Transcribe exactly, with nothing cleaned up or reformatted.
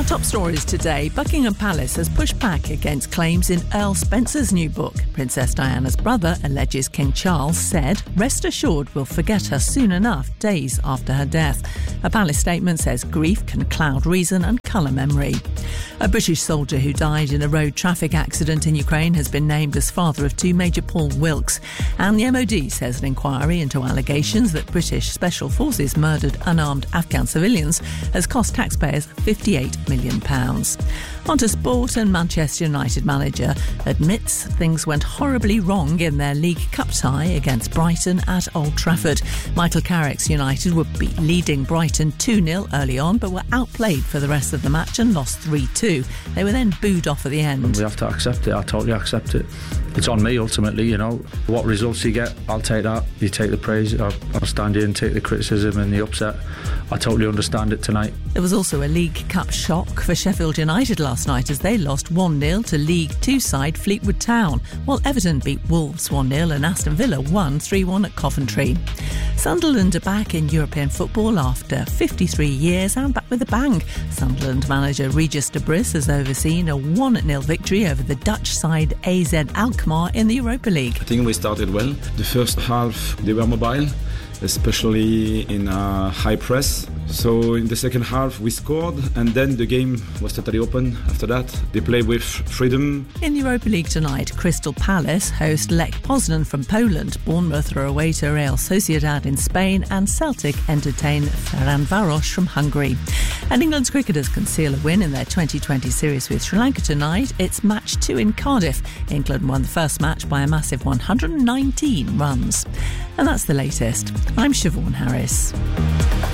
Our top stories today. Buckingham Palace has pushed back against claims in Earl Spencer's new book. Princess Diana's brother alleges King Charles said, "Rest assured we'll forget her soon enough," days after her death. A palace statement says grief can cloud reason and colour memory. A British soldier who died in a road traffic accident in Ukraine has been named as father of two Major Paul Wilkes. And the M O D says an inquiry into allegations that British Special Forces murdered unarmed Afghan civilians has cost taxpayers fifty-eight million pounds. On to sport, and Manchester United manager admits things went horribly wrong in their League Cup tie against Brighton at Old Trafford. Michael Carrick's United would be leading Brighton two nil early on, but were outplayed for the rest of the match and lost three two. They were then booed off at the end. We have to accept it. I totally accept it. It's on me ultimately, you know. What results you get, I'll take that. You take the praise, I'll, I'll stand here and take the criticism and the upset. I totally understand it tonight. There was also a League Cup shock for Sheffield United last night as they lost one nil to League Two side Fleetwood Town, while Everton beat Wolves one nil and Aston Villa won three one at Coventry. Sunderland are back in European football after fifty-three years and back with a bang. Sunderland manager Regis de Bris has overseen a one nil victory over the Dutch side A Z Alkmaar in the Europa League. I think we started well. The first half they were mobile, especially in a high press. So in the second half we scored, and then the game was totally open after that. They played with freedom. In the Europa League tonight, Crystal Palace host Lech Poznan from Poland. Bournemouth are away to Real Sociedad in Spain, and Celtic entertain Ferencváros from Hungary. And England's cricketers can seal a win in their twenty twenty series with Sri Lanka tonight. It's match two in Cardiff. England won the first match by a massive one hundred nineteen runs. And that's the latest. I'm Siobhan Harris.